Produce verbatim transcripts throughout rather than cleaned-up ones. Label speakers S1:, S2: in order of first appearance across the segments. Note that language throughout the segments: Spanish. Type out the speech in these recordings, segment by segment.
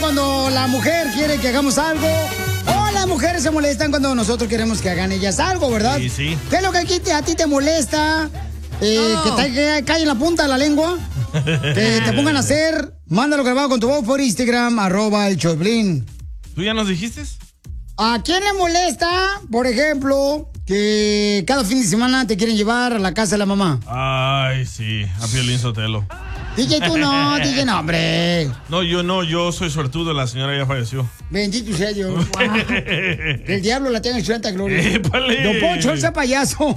S1: cuando la mujer quiere que hagamos algo o las mujeres se molestan cuando nosotros queremos que hagan ellas algo, ¿verdad?
S2: Sí, sí.
S1: ¿Qué es lo que aquí te, a ti te molesta? Eh,
S2: No.
S1: Que te que cae en la punta de la lengua. Que te pongan a hacer. Mándalo grabado con tu voz por Instagram, arroba el Choplin.
S2: ¿Tú ya nos dijiste?
S1: ¿A quién le molesta, por ejemplo, que cada fin de semana te quieren llevar a la casa de la mamá?
S2: Ay, sí, a Piolín Sotelo.
S1: D J, tú no, D J, no, hombre.
S2: No, yo no, yo soy suertudo, la señora ya falleció.
S1: Bendito sea Dios. Wow. Que el diablo la tenga en su santa gloria.
S2: ¡Épale!
S1: Don Poncho, ese payaso.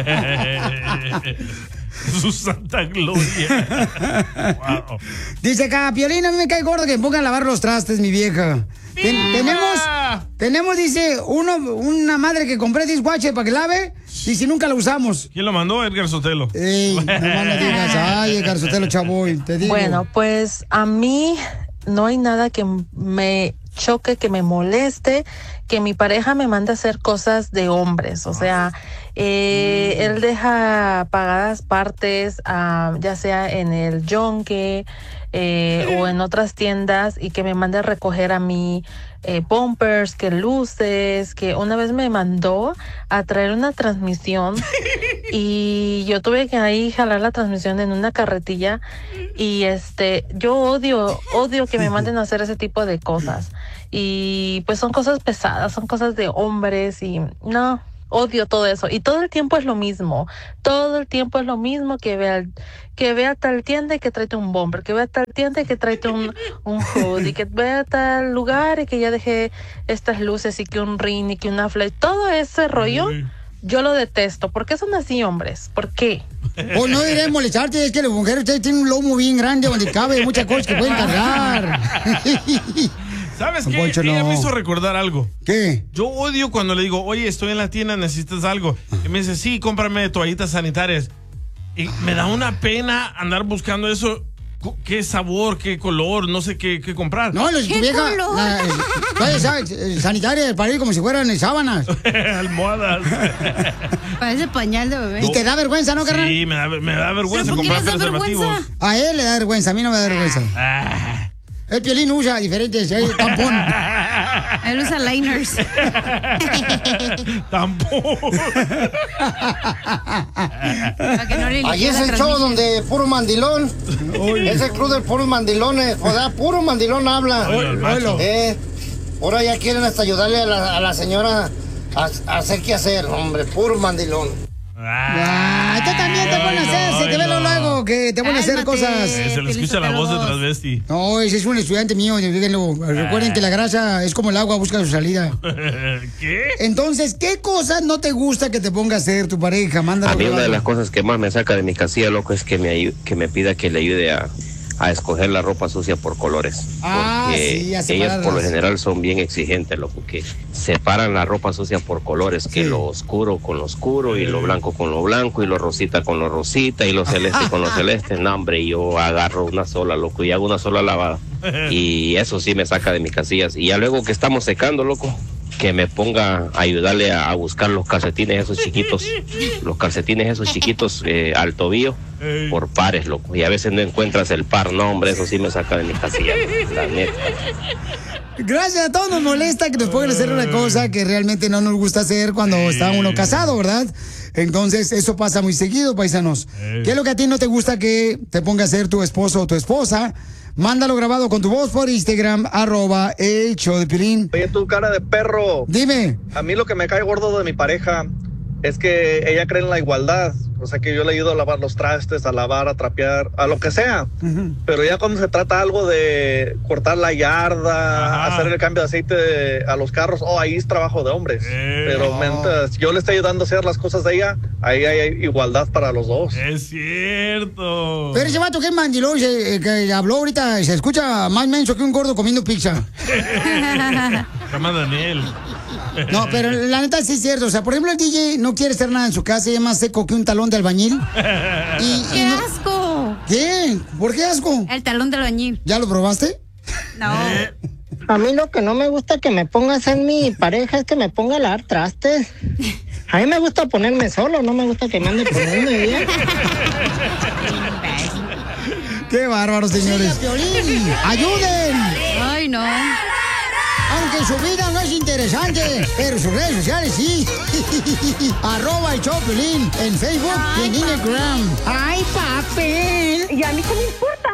S2: Su santa gloria. Wow.
S1: Dice acá, Piolín, a mí me cae gordo que me pongan a lavar los trastes, mi vieja. Ten- tenemos, tenemos, dice, uno, una madre que compré dishwasher para que lave y si nunca la usamos.
S2: ¿Quién lo mandó? Edgar Sotelo.
S1: Ey, no más no digas, ay, Edgar Sotelo, chavoy, te digo.
S3: Bueno, pues a mí no hay nada que me choque, que me moleste, que mi pareja me mande a hacer cosas de hombres. O sea, eh, él deja pagadas partes, ah, ya sea en el yonke eh, o en otras tiendas, y que me mande a recoger a mí eh, bumpers, que luces, que una vez me mandó a traer una transmisión y yo tuve que ahí jalar la transmisión en una carretilla, y este, yo odio, odio que me manden a hacer ese tipo de cosas, y pues son cosas pesadas, son cosas de hombres, y no, odio todo eso, y todo el tiempo es lo mismo, todo el tiempo es lo mismo, que vea, que vea tal tienda y que tráete un bumper, que vea tal tienda y que tráete un, un hood, y que vea tal lugar y que ya dejé estas luces y que un ring y que una flash, todo ese rollo. Yo lo detesto. ¿Por qué son así, hombres? ¿Por qué?
S1: Pues no diré molestarte, es que las mujeres ustedes tienen un lomo bien grande donde cabe muchas cosas que pueden cargar.
S2: ¿Sabes
S1: Don
S2: qué?
S1: Poncho,
S2: Ella
S1: no.
S2: me hizo recordar algo.
S1: ¿Qué?
S2: Yo odio cuando le digo, oye, estoy en la tienda, ¿necesitas algo? Y me dice, sí, cómprame toallitas sanitarias. Y me da una pena andar buscando eso. ¿Qué sabor, qué color? No sé qué, qué comprar.
S1: No, los vieja, la, eh, toallas sa- sanitarias para ir como si fueran eh, sábanas.
S2: Almohadas.
S4: Parece pañal de bebé.
S1: Y te da vergüenza, ¿no, carnal?
S2: Sí, me da, me da vergüenza
S4: ¿Pero por qué
S2: comprar
S4: les da
S2: preservativos.
S4: vergüenza?
S1: A él le da vergüenza, a mí no me da vergüenza.
S2: Ah.
S1: El Piolín usa diferentes, eh, tampón.
S4: Él usa liners.
S2: Tampoco.
S4: Para que no le
S5: Allí
S4: limpie
S5: es
S4: la
S5: el show
S4: transmisión.
S5: donde puro mandilón. Es el club de puros mandilones. Joder, puro mandilón habla.
S2: Oye, el macho.
S5: Eh, ahora ya quieren hasta ayudarle a la, a la señora a, a hacer qué hacer, hombre, puro mandilón.
S1: Ah, tú también te pones a hacer, se te ve lo luego que te ponen a hacer
S4: Cálmate.
S1: cosas.
S2: Eh, se le escucha la voz de transvesti.
S1: No, ese es un estudiante mío, díganlo. Recuerden que la grasa es como el agua, busca su salida.
S2: ¿Qué?
S1: Entonces, ¿qué cosas no te gusta que te ponga a hacer tu pareja? Mándalo.
S6: A mí una de
S1: grabado.
S6: las cosas que más me saca de mi casilla, loco, es que me, ayu- que me pida que le ayude a, a escoger la ropa sucia por colores.
S1: Ah,
S6: Porque
S1: sí, a
S6: ellas por lo
S1: separarlas.
S6: general son bien exigentes, loco, que separan la ropa sucia por colores, que
S1: Sí.
S6: lo oscuro con lo oscuro, y lo blanco con lo blanco, y lo rosita con lo rosita, y lo celeste con lo celeste. No, hombre, yo agarro una sola, loco, y hago una sola lavada. Y eso sí me saca de mis casillas. Y ya luego que estamos secando, loco, que me ponga a ayudarle a, a buscar los calcetines esos chiquitos, los calcetines esos chiquitos eh, al tobillo,
S2: Ey.
S6: por pares, loco. Y a veces no encuentras el par, no, hombre, eso sí me saca de mi casilla, la neta.
S1: Gracias, a todos nos molesta que nos pongan a hacer una cosa que realmente no nos gusta hacer cuando está uno casado, ¿verdad? Entonces, eso pasa muy seguido, paisanos.
S2: Ey.
S1: ¿Qué es lo que a ti no te gusta que te ponga a hacer tu esposo o tu esposa? Mándalo grabado con tu voz por Instagram, arroba el show de Piolín.
S7: Oye, tu cara de perro.
S1: Dime.
S7: A mí lo que me cae gordo de mi pareja es que ella cree en la igualdad. O sea, que yo le ayudo a lavar los trastes, a lavar, a trapear, a lo que sea.
S1: Ujú.
S7: Pero ya cuando se trata algo de cortar la yarda,
S2: Ajá.
S7: hacer el cambio de aceite de- a los carros, oh, ahí es trabajo de hombres.
S2: Eh,
S7: Pero
S1: no.
S7: mientras yo le estoy ayudando a hacer las cosas de ella, ahí hay igualdad para los dos.
S2: Es cierto.
S1: Pero ese vato que es mandilón, se- eh, que habló ahorita, se escucha más menso que un gordo comiendo pizza.
S2: Se llama Daniel.
S1: No, pero la neta sí es cierto. O sea, por ejemplo, el D J no quiere hacer nada en su casa y es más seco que un talón de albañil. Y, y
S4: ¡Qué
S1: no-
S4: asco!
S1: ¿Qué? ¿Por qué asco?
S4: El talón del albañil.
S1: ¿Ya lo probaste?
S4: No.
S5: A mí lo que no me gusta que me pongas en mi pareja es que me ponga a lavar trastes. A mí me gusta ponerme solo, no me gusta que me ande poniendo bien.
S1: Qué bárbaro, señores. ¡Ayuden!
S4: Ay, Ay, no.
S1: Aunque su vida no es interesante, pero sus redes sociales sí. Arroba el show de Piolín en Facebook Ay, y en papi. Instagram. ¡Ay, papel!
S8: ¿Y a mí qué me importa?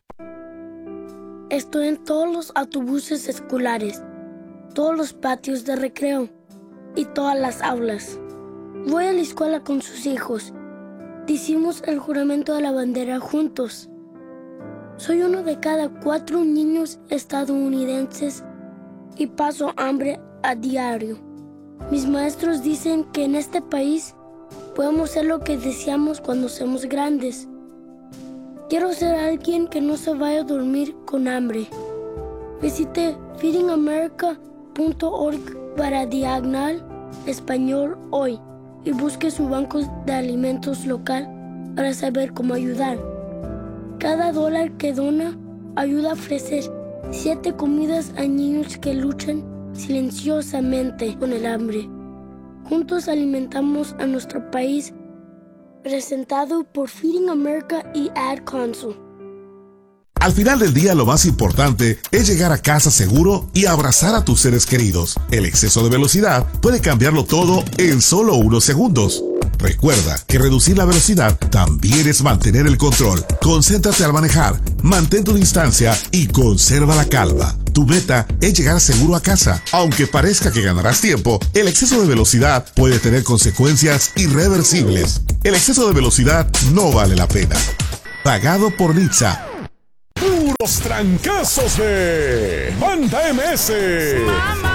S8: Estoy en todos los autobuses escolares, todos los patios de recreo y todas las aulas. Voy a la escuela con sus hijos. Decimos el juramento de la bandera juntos. Soy uno de cada cuatro niños estadounidenses y paso hambre a diario. Mis maestros dicen que en este país podemos ser lo que deseamos cuando seamos grandes. Quiero ser alguien que no se vaya a dormir con hambre. Visite feeding america punto org para diagonal español hoy y busque su banco de alimentos local para saber cómo ayudar. Cada dólar que dona ayuda a ofrecer siete comidas a niños que luchan silenciosamente con el hambre. Juntos alimentamos a nuestro país. Presentado por Feeding America y Ad Council.
S9: Al final del día, lo más importante es llegar a casa seguro y abrazar a tus seres queridos. El exceso de velocidad puede cambiarlo todo en solo unos segundos. Recuerda que reducir la velocidad también es mantener el control. Concéntrate al manejar, mantén tu distancia y conserva la calma. Tu meta es llegar seguro a casa. Aunque parezca que ganarás tiempo, el exceso de velocidad puede tener consecuencias irreversibles. El exceso de velocidad no vale la pena. Pagado por Nitsa.
S10: Puros trancazos de Banda M S. ¡Mamá!